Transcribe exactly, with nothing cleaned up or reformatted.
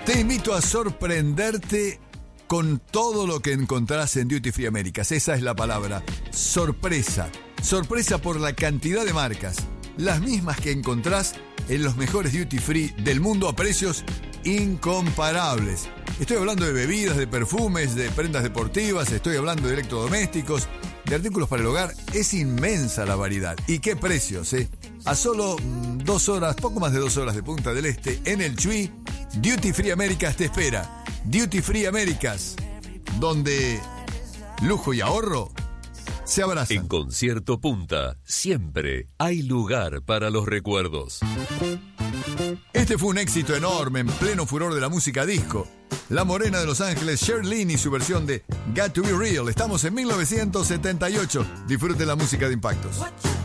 Te invito a sorprenderte con todo lo que encontrás en Duty Free Américas. Esa es la palabra, sorpresa. Sorpresa por la cantidad de marcas, las mismas que encontrás en los mejores Duty Free del mundo a precios incomparables. Estoy hablando de bebidas, de perfumes, de prendas deportivas, estoy hablando de electrodomésticos, de artículos para el hogar. Es inmensa la variedad. ¿Y qué precios, eh? A solo mmm, dos horas, poco más de dos horas de Punta del Este, en el Chuy, Duty Free Américas te espera. Duty Free Américas, donde lujo y ahorro se abrazan. En Concierto Punta, siempre hay lugar para los recuerdos. Este fue un éxito enorme en pleno furor de la música disco. La morena de Los Ángeles, Sherlyn, y su versión de Got to Be Real. Estamos en mil novecientos setenta y ocho. Disfrute la música de Impactos.